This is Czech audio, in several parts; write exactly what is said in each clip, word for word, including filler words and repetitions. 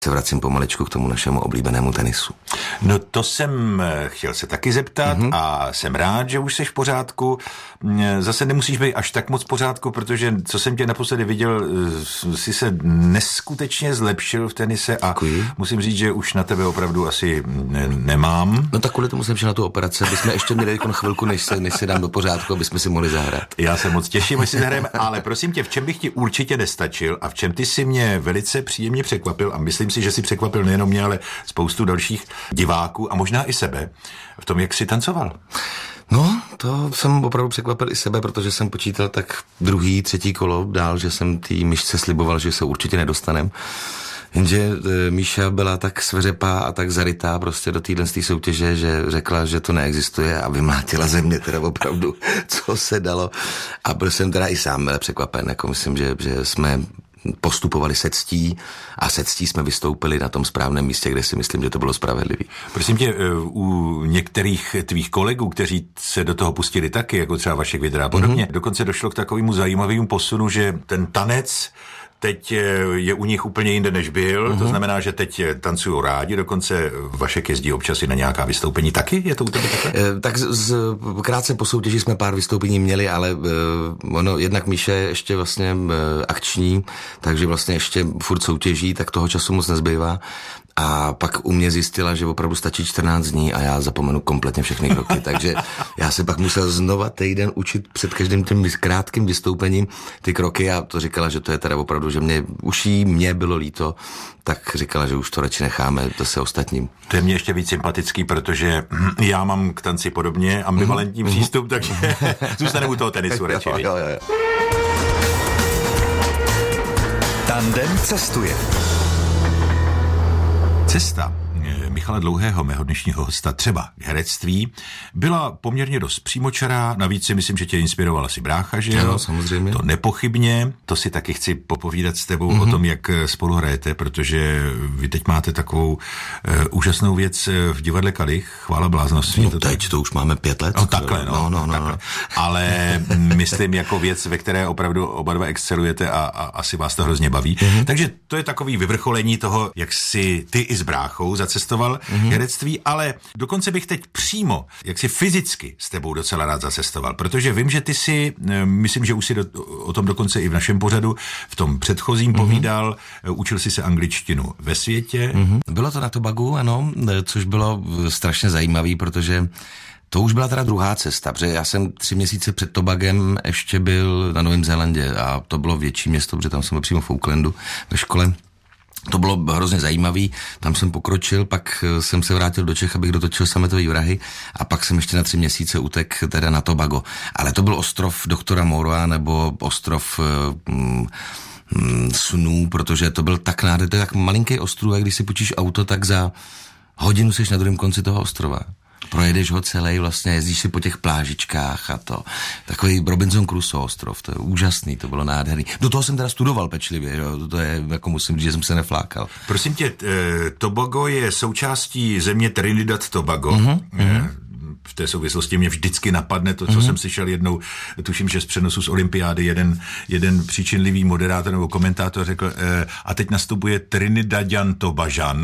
se vracím pomalečku k tomu našemu oblíbenému tenisu. No to jsem chtěl se taky zeptat mm-hmm. a jsem rád, že už jsi v pořádku. Zase nemusíš být až tak moc v pořádku, protože co jsem tě naposledy viděl, jsi se neskutečně zlepšil v tenise a Děkuji. Musím říct, že už na tebe opravdu asi ne- nemám. No tak kvůli tomu jsem šel na tu operaci, aby jsme ještě měli jako chvilku, než se, než se dám do pořádku, aby jsme si mohli zahrát. Já se moc těším, až si zahrajeme, ale prosím tě, v čem bych ti určitě nestačil a v čem ty si mě velice příjemně překvapil a myslím si, že si překvapil nejenom mě, ale spoustu dalších diváků a možná i sebe v tom, jak jsi tancoval. No, to jsem opravdu překvapil i sebe, protože jsem počítal tak druhý, třetí kolo dál, že jsem tý myšce sliboval, že se určitě nedostanem. Jenže e, Míša byla tak sveřepá a tak zarytá prostě do téhle soutěže, že řekla, že to neexistuje a vymlátila ze mě teda opravdu, co se dalo. A byl jsem teda i sám překvapen, jako myslím, že, že jsme postupovali se ctí a se ctí jsme vystoupili na tom správném místě, kde si myslím, že to bylo spravedlivý. Prosím tě, u některých tvých kolegů, kteří se do toho pustili taky, jako třeba Vašek Vidra a podobně, mm-hmm. dokonce došlo k takovému zajímavému posunu, že ten tanec teď je u nich úplně jinde, než byl. Mm-hmm. To znamená, že teď tancují rádi, dokonce Vašek jezdí občas i na nějaká vystoupení. Taky? Je to u tebe takhle? E, tak z, z, krátce po soutěži jsme pár vystoupení měli, ale e, ono, jednak Míše je ještě vlastně e, akční, takže vlastně ještě furt soutěží, tak toho času moc nezbývá. A pak u mě zjistila, že opravdu stačí čtrnáct dní a já zapomenu kompletně všechny kroky, takže já se pak musel znova týden učit před každým tím krátkým vystoupením ty kroky a to říkala, že to je teda opravdu, že mě, už jí mě bylo líto, tak říkala, že už to radši necháme, to se ostatním. To je mě ještě víc sympatický, protože já mám k tanci podobně ambivalentní mm-hmm. přístup, takže zůstane u toho tenisu radši. Jo, jo, jo. Tandem cestuje. Cesta Michala Dlouhého, mého dnešního hosta, třeba k herectví, byla poměrně dost přímočará, navíc si myslím, že tě inspirovala si brácha, že jo? Ano, samozřejmě. To nepochybně, to si taky chci popovídat s tebou mm-hmm. o tom, jak spolu hrajete, protože vy teď máte takovou uh, úžasnou věc v divadle Kalich, chvála bláznosti. No to teď, to už máme pět let. No takhle, no. no, no, no, takhle. no. Ale myslím jako věc, ve které opravdu oba dva excelujete a, a asi vás to hrozně baví. Mm-hmm. Takže to je takový vyvrcholení toho, jak si ty i s bráchou zacestoval mm-hmm. herectví, ale dokonce bych teď přímo, jak si fyzicky s tebou docela rád zacestoval, protože vím, že ty si, myslím, že už si do, o tom dokonce i v našem pořadu, v tom předchozím mm-hmm. povídal, učil si se angličtinu ve světě. Mm-hmm. Bylo to na Tobagu, ano, což bylo strašně zajímavý, protože to už byla teda druhá cesta, protože já jsem tři měsíce před Tobagem ještě byl na Novém Zélandě a to bylo větší město, protože tam jsem byl přímo v Aucklandu ve škole. To bylo hrozně zajímavý, tam jsem pokročil, pak jsem se vrátil do Čech, abych dotočil Sametový vrahy a pak jsem ještě na tři měsíce utek teda na Tobago. Ale to byl ostrov doktora Moroa nebo ostrov mm, mm, snů, protože to byl tak nádherný, to je tak malinký ostrův, a když si půjčíš auto, tak za hodinu seš na druhém konci toho ostrova. Projedeš ho celý, vlastně jezdíš si po těch plážičkách a to. Takový Robinson Crusoe ostrov, to je úžasný, to bylo nádherný. Do toho jsem teda studoval pečlivě, jo? To je, jako musím říct, že jsem se neflákal. Prosím tě, Tobago je součástí země Trinidad Tobago. Mm-hmm, mm-hmm. V té souvislosti mě vždycky napadne to, co mm-hmm. jsem slyšel jednou, tuším, že z přenosu z olympiády jeden, jeden příčinlivý moderátor nebo komentátor řekl, eh, a teď nastupuje Trinidadian Tobažan.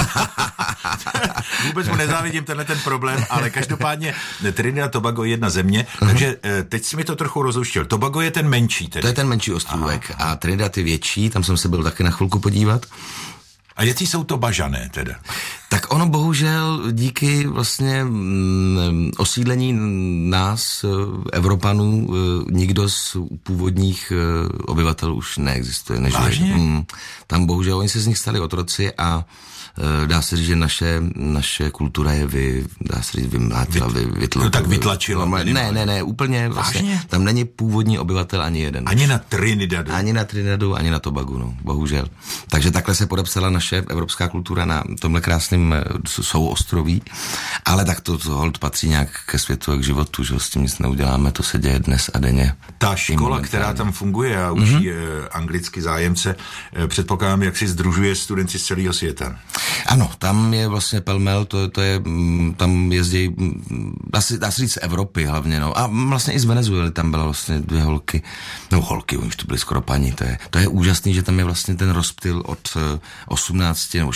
Vůbec mu nezávidím tenhle ten problém, ale každopádně Trinidad Tobago je jedna země, mm-hmm. takže eh, teď si mi to trochu rozluštil. Tobago je ten menší tedy. To je ten menší ostrůvek a Trinidad je větší, tam jsem se byl taky na chvilku podívat. A jaký jsou to bažané teda? Tak ono bohužel díky vlastně mm, osídlení nás, Evropanů, nikdo z původních obyvatel už neexistuje. Vážně? Mm, tam bohužel oni se z nich stali otroci a dá se říct, že naše, naše kultura je vy, dá se říct, vymlátila, vy, vytlo, no tak vytlačila. Ne, ne, ne, ne, úplně vlastně, tam není původní obyvatel ani jeden. Ani na Trinidadu. Ani na Trinidadu, ani na Tobagu, no, bohužel. Takže takhle se podepsala naše evropská kultura na tomhle krásném souostroví, ale tak to, to hold patří nějak ke světu a k životu, že s tím nic neuděláme, to se děje dnes a denně. Ta škola, která tam funguje a učí mm-hmm. anglicky zájemce, předpokládám, jak si sdružuje studenty z celého světa. Ano, tam je vlastně pelmel, to, to je, tam jezdí, dá se, dá se říct z Evropy hlavně, no. A vlastně i z Venezuely tam byla vlastně dvě holky, no holky, už to byly skoro paní, to je, to je úžasný, že tam je vlastně ten rozptyl od osmnácti nebo